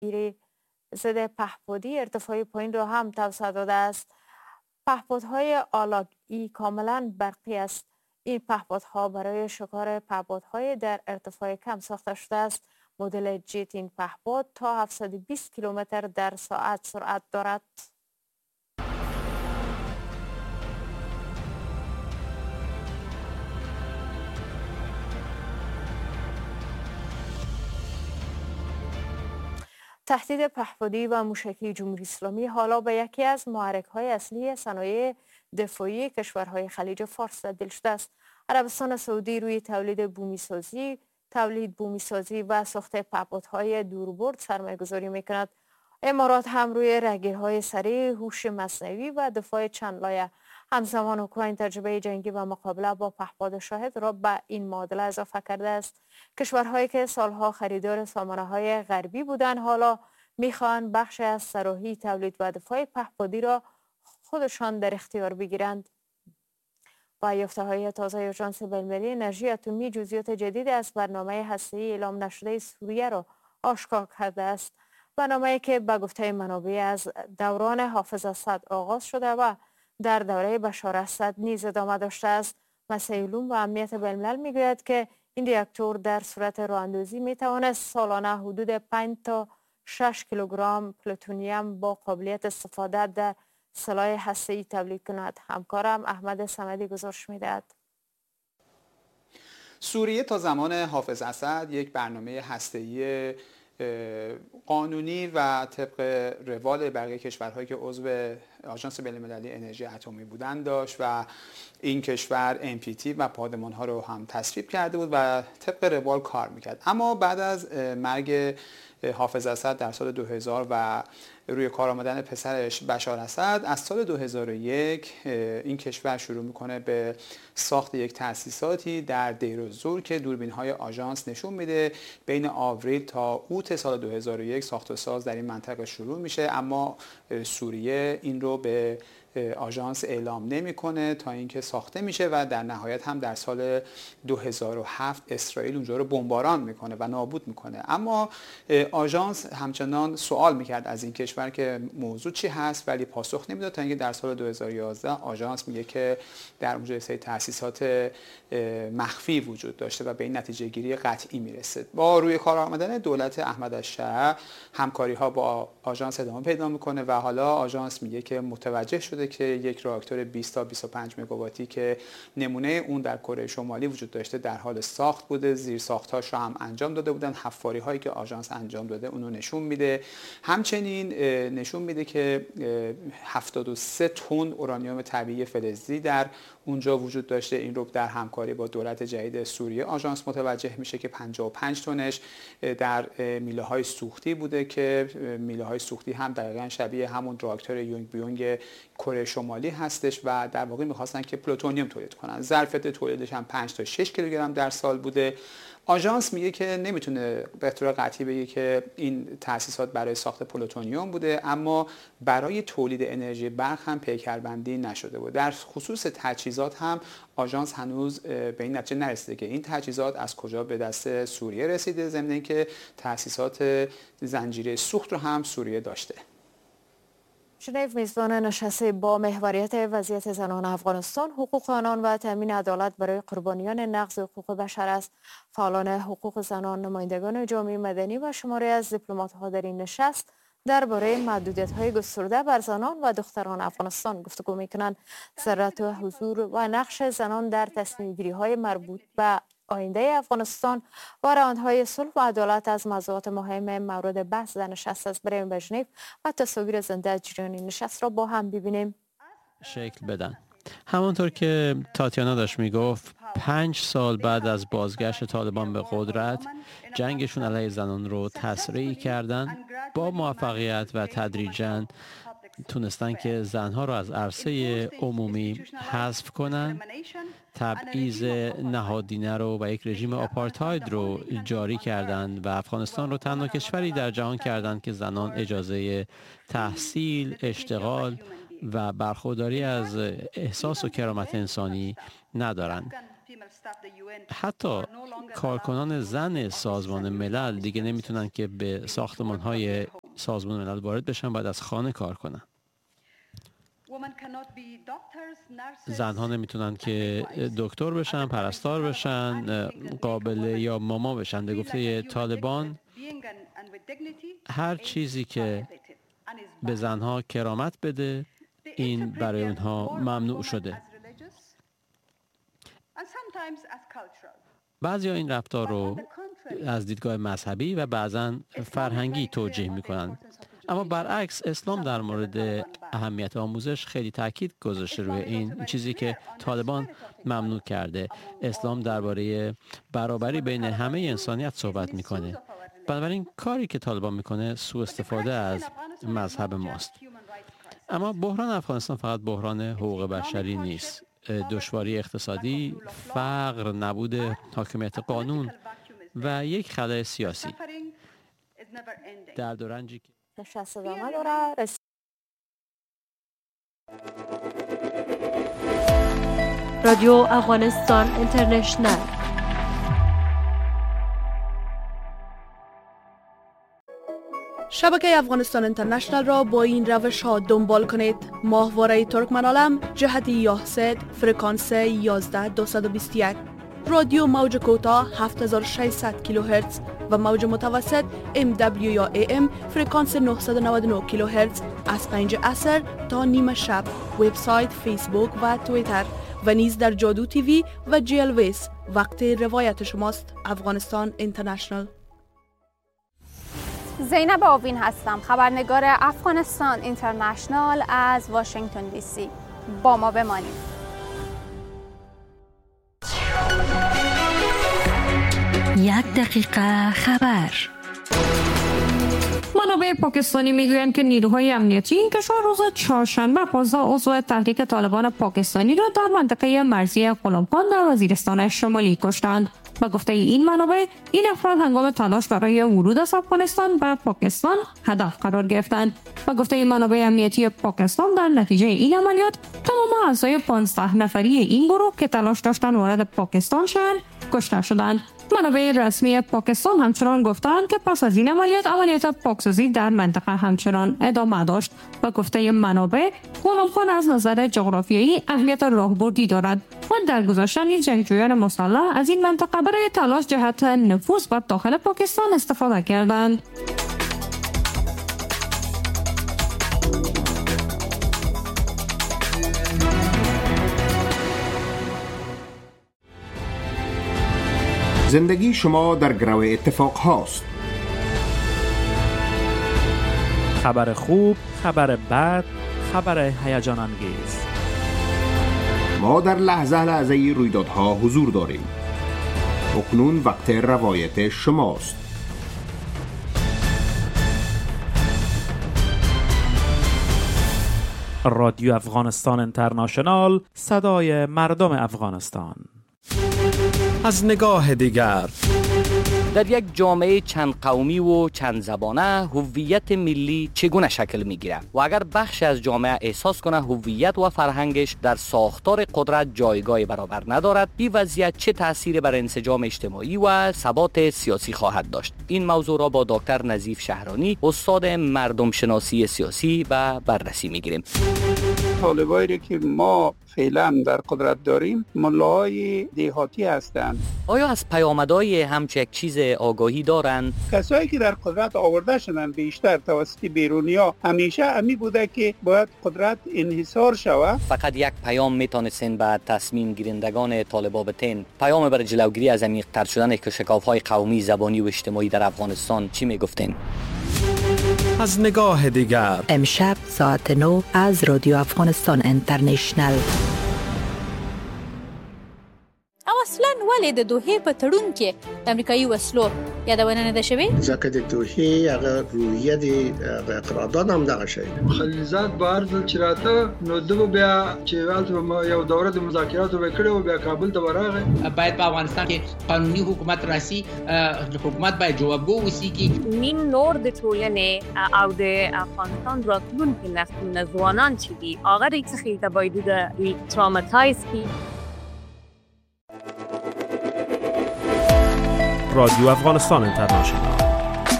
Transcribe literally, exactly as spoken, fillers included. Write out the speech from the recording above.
گیری ضد پهپادی ارتفاع پایین را هم توسعه داده است. پهپادهای آلاگی کاملا برقی است. این پهپادها برای شکار پهپادهای در ارتفاع کم ساخته شده است. مدل جیت این پهپاد تا هفتصد و بیست کیلومتر در ساعت سرعت دارد. تهدید پهپادی و موشکی جمهوری اسلامی حالا به یکی از محرک‌های اصلی صنایع دفاعی کشورهای خلیج فارس تبدیل شده است. عربستان سعودی روی تولید بومی سازی، تولید بومی سازی و ساخت پهپادهای دوربرد سرمایه‌گذاری می‌کند. امارات هم روی راهگیرهای سریع، هوش مصنوعی و دفاع چند لایه. همزمان اوکراین تجربه جنگی و مقابله با پهپاد شاهد را به این معادله اضافه کرده است. کشورهایی که سالها خریدار سامانه‌های غربی بودند حالا می‌خواهند بخش از صراحی تولید و دفاع پهپادی را خودشان در اختیار بگیرند. با یافته‌های تازه آژانس بین‌المللی انرژی اتمی جزئیات جدید از برنامه هسته‌ای اعلام نشده سوریه را آشکار کرده است. برنامه‌ای که به گفته منابع از دوران حافظ اسد آغاز شده و در دوره بشار اسد نیز ادامه داشته است. مسئول علوم و امنیت بین‌الملل می‌گوید که این راکتور در صورت راه‌اندازی می‌توانست سالانه حدود پنج تا شش کیلوگرم پلوتونیم با قابلیت استفاده در سلاح هسته‌ای تولید کند. همکارم احمد صمدی گزارش می‌دهد. سوریه تا زمان حافظ اسد یک برنامه هسته‌ای قانونی و طبق روال بقیه کشورهایی که عضو آژانس بین‌المللی انرژی اتمی بودند داشت و این کشور ام پی تی و پادمان‌ها رو هم تصویب کرده بود و طبق روال کار میکرد. اما بعد از مرگ حافظ اسد در سال دو هزار و روی کار آمدن پسرش بشار اسد از سال دو هزار و یک این کشور شروع میکنه به ساخت یک تأسیساتی در دیر الزور که دوربین‌های آژانس نشون میده بین آوریل تا اوت سال دو هزار و یک ساخت و ساز در این منطقه شروع میشه، اما سوریه این رو به آژانس اعلام نمیکنه تا اینکه ساخته میشه و در نهایت هم در سال دو هزار و هفت اسرائیل اونجا رو بمباران میکنه و نابود میکنه. اما آژانس همچنان سوال میکرد از این کشور که موضوع چی هست ولی پاسخ نمیداد تا اینکه در سال دو هزار و یازده آژانس میگه که در اونجا سری تأسیسات مخفی وجود داشته و به این نتیجه گیری قطعی میرسه. با روی کار آمدن دولت احمد الشاه همکاری ها با آژانس ادامه پیدا میکنه و حالا آژانس میگه که متوجه شده که یک راکتور بیست تا بیست و پنج مگاواتی که نمونه اون در کره شمالی وجود داشته در حال ساخت بوده. زیر ساختاش رو هم انجام داده بودن. حفاری هایی که آژانس انجام داده اونو نشون میده. همچنین نشون میده که هفتاد و سه تن اورانیوم طبیعی فلزی در اونجا وجود داشته. این رو در همکاری با دولت جدید سوریه آژانس متوجه میشه که پنجاه و پنج تنش در میله های سوختی بوده که میله های سوختی هم دقیقاً شبیه همون راکتور یونگ بیونگ کره شمالی هستش و در واقع میخواستن که پلوتونیوم تولید کنن. ظرفیت تولیدش هم پنج تا شش کیلوگرم در سال بوده. آژانس میگه که نمیتونه به طور قطعی بگه که این تأسیسات برای ساخت پلوتونیوم بوده، اما برای تولید انرژی برق هم پیکربندی نشده بود. در خصوص تجهیزات هم آژانس هنوز به این نتیجه نرسیده که این تجهیزات از کجا به دست سوریه رسیده، ضمن اینکه تأسیسات زنجیره سوخت رو هم سوریه داشته. ژنو میزبان نشست با محوریت وضعیت زنان افغانستان، حقوق آنان و تامین عدالت برای قربانیان نقض حقوق بشر است. فعالان حقوق زنان، نمایندگان جامعه مدنی و شماری از دیپلمات‌ها در این نشست درباره محدودیت‌های گسترده بر زنان و دختران افغانستان گفتگو می‌کنند. ضرورت و حضور و نقش زنان در تصمیم‌گیری‌های مربوط به آینده افغانستان و راه‌های صلح و عدالت از موضوعات مهم مورد بحث در نشست است. بریم به ژنو و تصاویر زنده از جریان نشست را با هم ببینیم. شکل بدن. همانطور که تاتیانا داشت میگفت، پنج سال بعد از بازگشت طالبان به قدرت، جنگشون علیه زنان رو تسریع کردن. با موفقیت و تدریجاً تونستن که زنها رو از عرصه عمومی حذف کنن، تبعیض نهادینه رو و یک رژیم آپارتاید رو جاری کردند و افغانستان رو تنها کشوری در جهان کردند که زنان اجازه تحصیل، اشتغال و برخورداری از احساس و کرامت انسانی ندارند. حتی کارکنان زن سازمان ملل دیگه نمیتونن که به ساختمان‌های سازمان ملل وارد بشن، باید از خانه کار کنن. زنها نمیتونن که دکتر بشن، پرستار بشن، قابله یا ماما بشن. به گفته طالبان هر چیزی که به زنها کرامت بده این برای اونها ممنوع شده. بعضی ها این رفتار رو از دیدگاه مذهبی و بعضا فرهنگی توجیه میکنن، اما برعکس اسلام در مورد اهمیت آموزش خیلی تاکید گذاشته روی این چیزی که طالبان ممنوع کرده. اسلام درباره برابری بین همه انسانیت صحبت میکنه. بنابراین کاری که طالبان میکنه سوء استفاده از مذهب ماست. اما بحران افغانستان فقط بحران حقوق بشری نیست. دشواری اقتصادی، فقر، نبود حاکمیت قانون و یک خلأ سیاسی. درد و رنجی که نشست ادامه داره. رادیو افغانستان اینترنشنل. شبکه افغانستان اینترنشنل را با این روش ها دنبال کنید: ماهواره ترکمنالم جهت یاهسد فرکانس یازده دویست و بیست و یک، رادیو موج کوتاه هفت هزار و ششصد کیلوهرتز و موج متوسط ام دبلیو یا ای ام فرکانس نهصد و نود و نه کیلوهرتز از پنج عصر تا نیمه شب. وبسایت، فیسبوک و توییتر و نیز در جادو تیوی و جی ال ویس. وقت روایت شماست. افغانستان اینترنشنل. زینب آوین هستم، خبرنگار افغانستان اینترنشنال از واشنگتن دی سی. با ما بمانید. یک دقیقه خبر. منابع پاکستانی میگویند که نیروهای امنیتی این کشور روز چهارشنبه پانزده عضو تحریک طالبان پاکستانی را در منطقه مرزی قلمقان در وزیرستان شمالی کشتند. با گفته این منابع، این افراد هنگام تلاش برای ورود از افغانستان به پاکستان هدف قرار گرفتند. با گفته این منابع امنیتی پاکستان، در نتیجه این عملیات تمام اعضای پانزده نفری این گروه که تلاش داشتند وارد پاکستان شوند کشته شدند. منابع رسمی پاکستان همچنان گفتند که پس از این عملیات عملیات پاکسازی در منطقه همچنان ادامه داشت. با گفته منابع، قلمقان از نظر جغرافیایی اهمیت راهبردی دارد و در گذشته جنگجویان مسلح از این منطقه برای تلاش جهت نفوذ به داخل پاکستان استفاده کردند. زندگی شما در گرو اتفاق هاست. خبر خوب، خبر بد، خبر هیجان انگیز. ما در لحظه لحظه رویدادها حضور داریم. اکنون وقت روایت شماست. رادیو افغانستان اینترنشنال، صدای مردم افغانستان. از نگاه دیگر، در یک جامعه چند قومی و چند زبانه هویت ملی چگونه شکل میگیره و اگر بخش از جامعه احساس کنه هویت و فرهنگش در ساختار قدرت جایگاه برابر ندارد، این وضعیت چه تأثیری بر انسجام اجتماعی و ثبات سیاسی خواهد داشت؟ این موضوع را با دکتر نظیف شهرانی، استاد مردم شناسی سیاسی و بررسی میگیریم. طالبایی که ما فعلا در قدرت داریم ملاهای دیهاتی هستند. آیا از پیامدهای همچه یک چیز آگاهی دارند؟ کسایی که در قدرت آورده شدن بیشتر توسط بیرونیا همیشه امی بوده که باید قدرت انحصار شود. فقط یک پیام میتونستین به تصمیم گیرندگان طالبان بتین. پیام برای جلوگیری از عمیق‌تر شدن شکاف‌های قومی، زبانی و اجتماعی در افغانستان چی میگفتین؟ از نگاه دیگر، امشب ساعت نه از رادیو افغانستان اینترنشنل. او اصلا ولې د دوحې په تړون کې د امریکایي وسلو یادونه نه ده شوې؟ ځکه د دوحې هغه روحیه د قرارداد هم دغه شی خلیلزاد بهر ځل چې راته نو دغه بیا چې هلته یو دوره د مذاکراتو وکړې او بیا کابل ته ورغی. باید په افغانستان کې قانوني حکومت راسي، حکومت باید جوابګو وسیږي. نیم نور د ټولنې او د افغانستان راتلونکي نسلونه ځوانان چې دي هغه د څه باید د تراماتایز کی. رادیو افغانستان اینترنشنال.